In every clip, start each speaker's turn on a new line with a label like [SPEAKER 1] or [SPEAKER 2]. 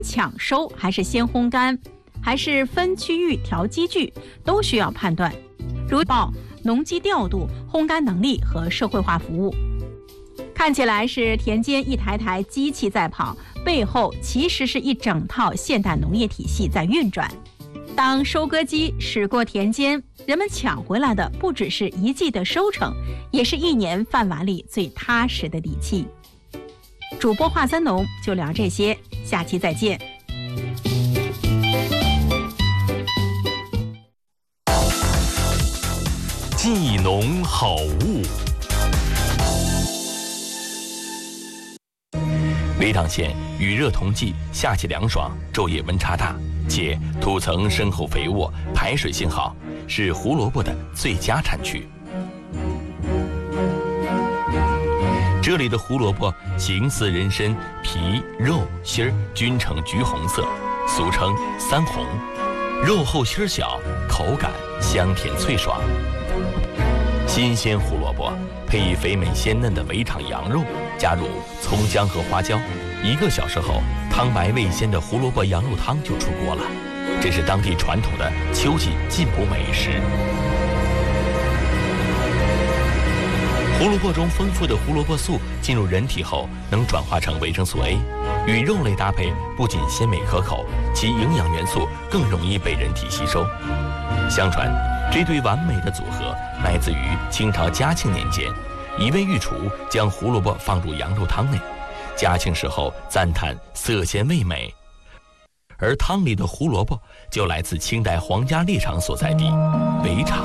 [SPEAKER 1] 抢收还是先烘干，还是分区域调机具，都需要判断，如报农机调度、烘干能力和社会化服务。看起来是田间一台台机器在跑，背后其实是一整套现代农业体系在运转。当收割机驶过田间，人们抢回来的不只是一季的收成，也是一年饭碗里最踏实的底气。主播华三农就聊这些，下期再见。
[SPEAKER 2] 技农好物。雷塘县雨热同季，夏季凉爽，昼夜温差大，且土层深厚肥沃，排水性好，是胡萝卜的最佳产区。这里的胡萝卜形似人参，皮、肉、芯儿均呈橘红色，俗称三红。肉厚芯儿小，口感香甜脆爽。新鲜胡萝卜配以肥美鲜嫩的围场羊肉，加入葱姜和花椒，1个小时后，汤白味鲜的胡萝卜羊肉汤就出锅了。这是当地传统的秋季进补美食。胡萝卜中丰富的胡萝卜素进入人体后，能转化成维生素 A， 与肉类搭配不仅鲜美可口，其营养元素更容易被人体吸收。相传，这对完美的组合来自于清朝嘉庆年间，一位御厨将胡萝卜放入羊肉汤内，嘉庆时候赞叹色鲜味美，而汤里的胡萝卜就来自清代皇家猎场所在地围场。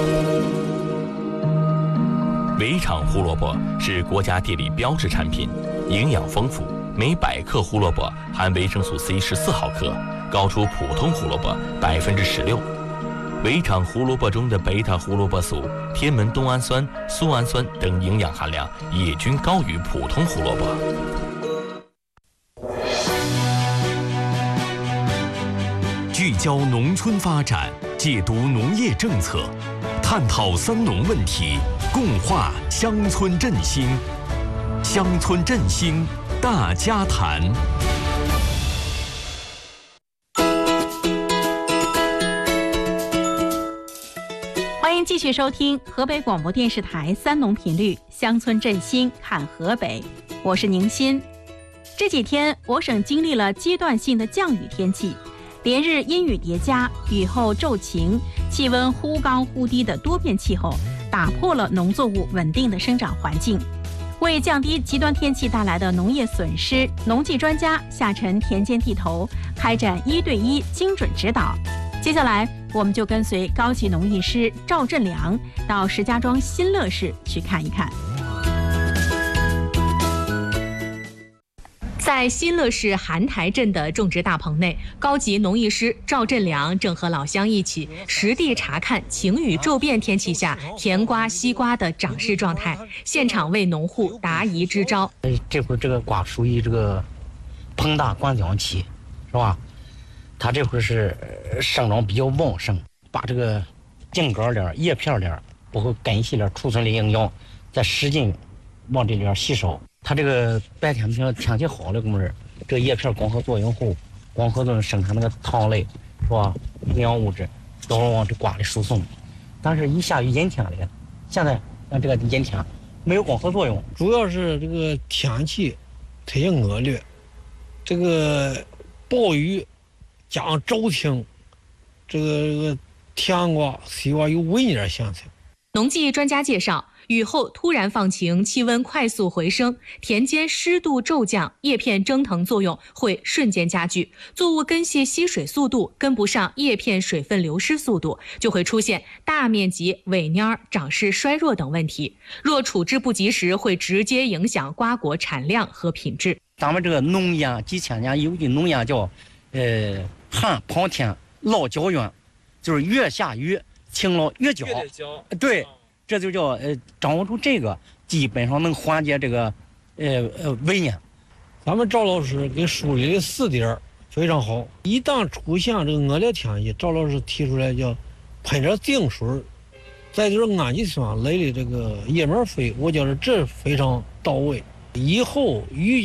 [SPEAKER 2] 围场胡萝卜是国家地理标志产品，营养丰富，每100克胡萝卜含维生素 C 14毫克，高出普通胡萝卜16%。围场胡萝卜中的贝塔胡萝卜素、天门冬氨酸、苏氨酸等营养含量也均高于普通胡萝卜。
[SPEAKER 3] 聚焦农村发展，解读农业政策，探讨三农问题，共话乡村振兴。乡村振兴大家谈。
[SPEAKER 1] 欢迎继续收听河北广播电视台三农频率乡村振兴看河北，我是宁鑫。这几天我省经历了阶段性的降雨天气，连日阴雨叠加，雨后骤晴，气温忽高忽低的多变气候打破了农作物稳定的生长环境。为降低极端天气带来的农业损失，农技专家下沉田间地头，开展1对1精准指导。接下来我们就跟随高级农艺师赵振良到石家庄新乐市去看一看。
[SPEAKER 4] 在新乐市韩台镇的种植大棚内，高级农艺师赵振良正和老乡一起实地查看晴雨骤变天气下甜瓜、西瓜的长势状态，现场为农户答疑支招。
[SPEAKER 5] 这会儿这个瓜属于这个膨大光浆期，是吧？它这会儿是生长比较旺盛，把这个茎秆链、叶片链包括根系链储存的营养再使劲往这里边吸收。它这个白天天气好的功夫，这个叶片光合作用后，光合作用生产那个糖类，是吧？营养物质都是往这瓜里输送。但是一下雨阴天了，现在像这个阴天没有光合作用，
[SPEAKER 6] 主要是这个天气特别恶劣，这个暴雨加上骤晴，这个甜瓜、西瓜有萎蔫现象。
[SPEAKER 4] 农技专家介绍，雨后突然放晴，气温快速回升，田间湿度骤降，叶片蒸腾作用会瞬间加剧，作物根系吸水速度跟不上叶片水分流失速度，就会出现大面积萎蔫、长势衰弱等问题。若处置不及时，会直接影响瓜果产量和品质。
[SPEAKER 5] 咱们这个农谚几千年有句农谚叫旱滂天涝郊原，就是越下雨晴了越焦。对，这就叫掌握住这个，基本上能缓解这个萎蔫。
[SPEAKER 6] 咱们赵老师给梳理的4点非常好。一旦出现这个恶劣天气，赵老师提出来叫喷点净水，再就是氨基酸类的这个叶面肥，我觉得这非常到位。以后雨